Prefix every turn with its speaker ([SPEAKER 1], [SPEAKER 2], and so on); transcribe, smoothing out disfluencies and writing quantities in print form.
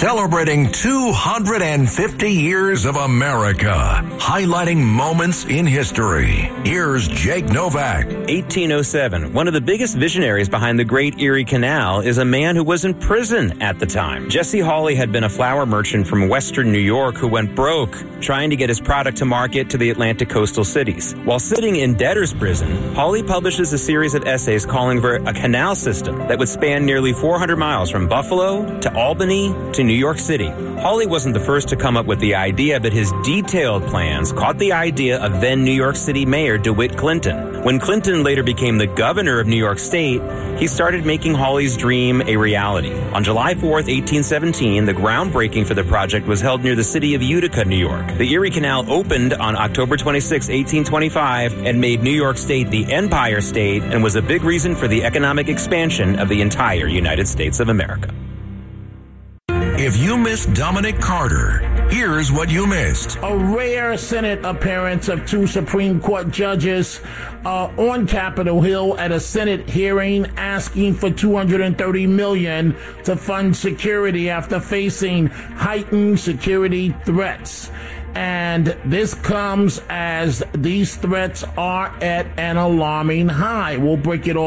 [SPEAKER 1] Celebrating 250 years of America, highlighting moments in history. Here's Jake Novak.
[SPEAKER 2] 1807. One of the biggest visionaries behind the Great Erie Canal is a man who was in prison at the time. Jesse Hawley had been a flour merchant from western New York who went broke trying to get his product to market to the Atlantic coastal cities. While sitting in debtor's prison, Hawley publishes a series of essays calling for a canal system that would span nearly 400 miles from Buffalo to Albany to New York City. Hawley wasn't the first to come up with the idea, but his detailed plans caught the idea of then New York City Mayor DeWitt Clinton. When Clinton later became the governor of New York State, he started making Hawley's dream a reality. On July 4th, 1817, the groundbreaking for the project was held near the city of Utica, New York. The Erie Canal opened on October 26, 1825, and made New York State the Empire State and was a big reason for the economic expansion of the entire United States of America.
[SPEAKER 1] If you missed Dominic Carter, here's what you missed.
[SPEAKER 3] A rare Senate appearance of two Supreme Court judges on Capitol Hill at a Senate hearing asking for $230 million to fund security after facing heightened security threats. And this comes as these threats are at an alarming high. We'll break it all